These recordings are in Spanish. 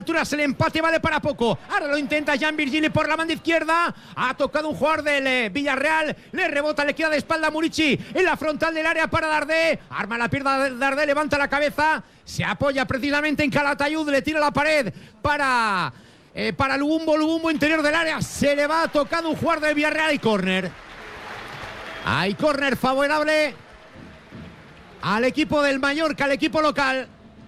El empate vale para poco. Ahora lo intenta Jean Virgili por la banda izquierda. Ha tocado un jugador del Villarreal. Le rebota, le queda de espalda a Murici en la frontal del área para Dardé. Arma la pierna de Dardé, levanta la cabeza. Se apoya precisamente en Calatayud. Le tira la pared para Lubumbo interior del área. Se le va tocando un jugador del Villarreal y córner. Hay córner favorable al equipo del Mallorca, al equipo local.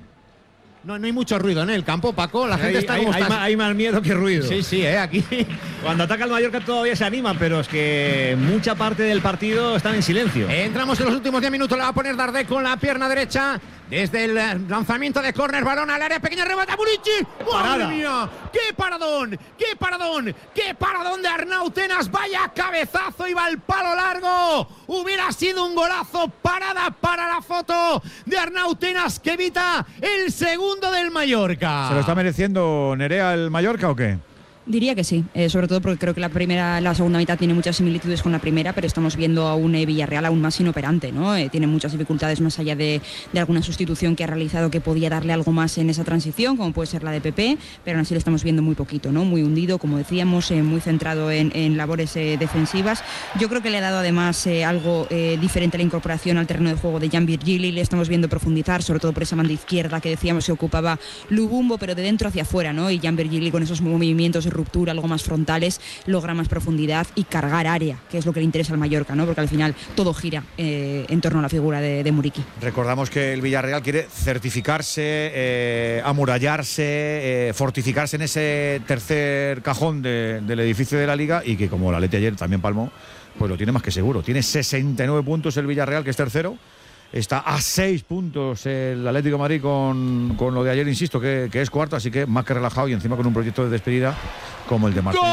No hay mucho ruido en el campo, Paco. La gente está como está. Hay más miedo que ruido. Sí, aquí. Cuando ataca el Mallorca todavía se animan, pero es que mucha parte del partido están en silencio. Entramos en los últimos 10 minutos. Le va a poner Dardé con la pierna derecha. Desde el lanzamiento de córner, balón al área pequeña, rebota Murici. ¡Madre mía! ¡Qué paradón! ¡Qué paradón! ¡Qué paradón de Arnau Tenas! ¡Vaya cabezazo! Iba al palo largo. Hubiera sido un golazo. Parada para la foto de Arnau Tenas, que evita el segundo del Mallorca. ¿Se lo está mereciendo Nerea el Mallorca o qué? Diría que sí, sobre todo porque creo que la segunda mitad tiene muchas similitudes con la primera, pero estamos viendo a un Villarreal aún más inoperante, ¿no? Tiene muchas dificultades más allá de alguna sustitución que ha realizado que podía darle algo más en esa transición, como puede ser la de Pepe, pero aún así le estamos viendo muy poquito, ¿no? Muy hundido, como decíamos, muy centrado en labores defensivas. Yo creo que le ha dado además algo diferente a la incorporación al terreno de juego de Jean Virgili. Le estamos viendo profundizar, sobre todo por esa banda izquierda que decíamos se ocupaba Lubumbo, pero de dentro hacia afuera, ¿no? Y Jean Virgili con esos movimientos ruptura, algo más frontales, logra más profundidad y cargar área, que es lo que le interesa al Mallorca, ¿no? Porque al final todo gira en torno a la figura de Muriqui. Recordamos que el Villarreal quiere certificarse, amurallarse, fortificarse en ese tercer cajón del edificio de la Liga, y que como la Leti ayer también palmó, pues lo tiene más que seguro. Tiene 69 puntos el Villarreal, que es tercero. Está a 6 puntos el Atlético de Madrid con lo de ayer, insisto, que es cuarto, así que más que relajado, y encima con un proyecto de despedida como el de Marcelino.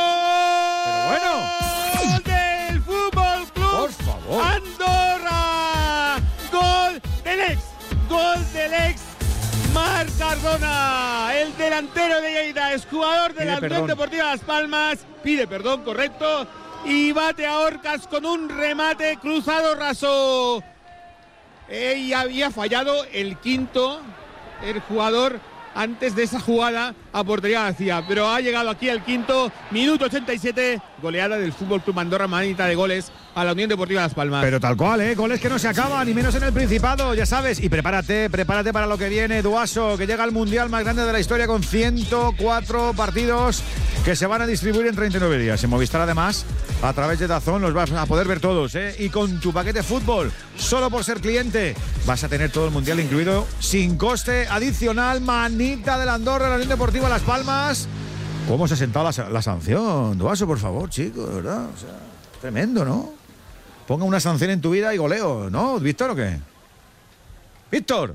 ¡Gol! Pero bueno. ¡Gol del Fútbol Club! Por favor. ¡Andorra! ¡Gol del ex! ¡Gol del ex! Marc Cardona, el delantero de Lleida, es jugador de la Unión Deportiva Las Palmas. Pide perdón, correcto. Y bate a Orcas con un remate cruzado raso. Y había fallado el quinto, el jugador antes de esa jugada a portería vacía, pero ha llegado aquí el quinto, minuto 87, goleada del Fútbol Club Andorra, manita de goles a la Unión Deportiva Las Palmas. Pero tal cual, goles que no se acaban, ni menos en el Principado, ya sabes. Y prepárate para lo que viene, Duaso, que llega al Mundial más grande de la historia con 104 partidos que se van a distribuir en 39 días. En Movistar, además, a través de DAZN los vas a poder ver todos, Y con tu paquete fútbol, solo por ser cliente, vas a tener todo el Mundial incluido sin coste adicional. Manita del Andorra, la Unión Deportiva Las Palmas. ¿Cómo se ha sentado la sanción, Duaso, por favor, chicos, ¿verdad? O sea, tremendo, ¿no? Ponga una sanción en tu vida y goleo, ¿no, Víctor, o qué? ¡Víctor!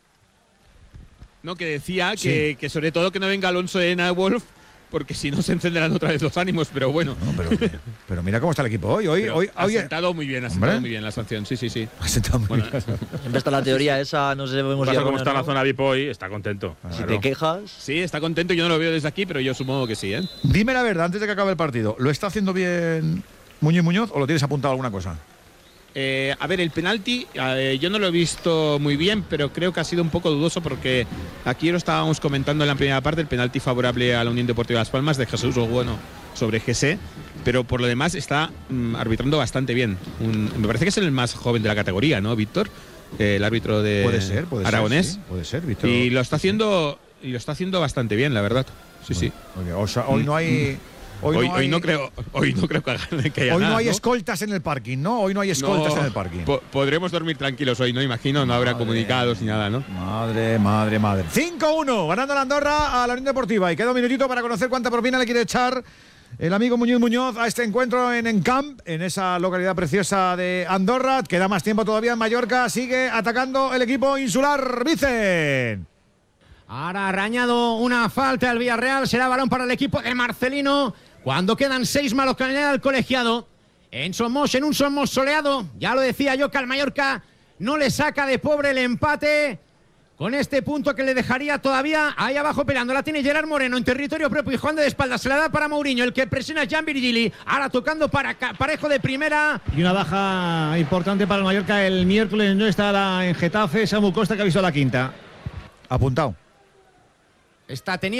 No, que decía que sobre todo que no venga Alonso de Wolf, porque si no se encenderán otra vez los ánimos, pero bueno. No, pero mira cómo está el equipo hoy. Ha sentado muy bien, la sanción, sí. Ha sentado muy bien. Siempre está la teoría esa, no sabemos ya cómo está en la zona VIP hoy, está contento. Si te quejas. Sí, está contento, yo no lo veo desde aquí, pero yo supongo que sí, Dime la verdad, antes de que acabe el partido, ¿lo está haciendo bien Muñoz o lo tienes apuntado alguna cosa? A ver, el penalti, yo no lo he visto muy bien, pero creo que ha sido un poco dudoso, porque aquí lo estábamos comentando en la primera parte, el penalti favorable a la Unión Deportiva Las Palmas de Jesús Bueno sobre Gese, pero por lo demás está arbitrando bastante bien. Me parece que es el más joven de la categoría, ¿no, Víctor? El árbitro de aragonés. Sí, puede ser, Víctor. Y lo está haciendo bastante bien, la verdad. Sí. O sea, hoy no hay... Hoy no creo que haya hoy nada, no hay escoltas en el parking, ¿no? Hoy no hay escoltas en el parking. Podremos dormir tranquilos hoy, ¿no? Imagino, no habrá comunicados ni nada, ¿no? Madre. 5-1, ganando la Andorra a la Unión Deportiva. Y queda un minutito para conocer cuánta propina le quiere echar el amigo Muñoz a este encuentro en Encamp, en esa localidad preciosa de Andorra. Queda más tiempo todavía en Mallorca. Sigue atacando el equipo insular. Vicen. Ahora ha arañado una falta al Villarreal. Será balón para el equipo de Marcelino. Cuando quedan 6 más localidad al colegiado. En un Somos soleado. Ya lo decía yo que al Mallorca no le saca de pobre el empate. Con este punto que le dejaría todavía ahí abajo peleando. La tiene Gerard Moreno en territorio propio y jugando de espaldas. Se la da para Mourinho, el que presiona a Jean Virgili. Ahora tocando para Parejo de primera. Y una baja importante para el Mallorca el miércoles. No estará en Getafe. Samu Costa, que ha visto la quinta. Apuntado. está teniendo